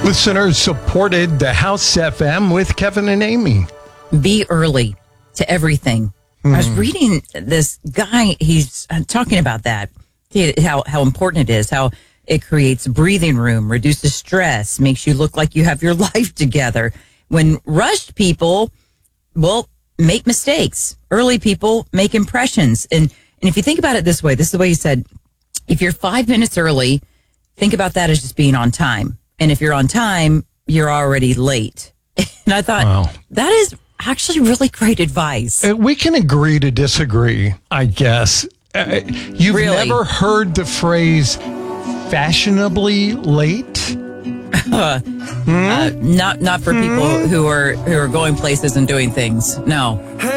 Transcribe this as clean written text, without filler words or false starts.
Listeners supported the House FM with Kevin and Amy. Be early to everything. I was reading this guy, he's talking about that, how important it is, how it creates breathing room, reduces stress, makes you look like you have your life together. When rushed people, well, make mistakes. Early people make impressions. And if you think about it this is the way he said, if you're 5 minutes early, think about that as just being on time. And if you're on time, you're already late. And I thought, wow, that is actually really great advice. We can agree to disagree, I guess. You've never heard the phrase fashionably late? Not for people who are going places and doing things. No.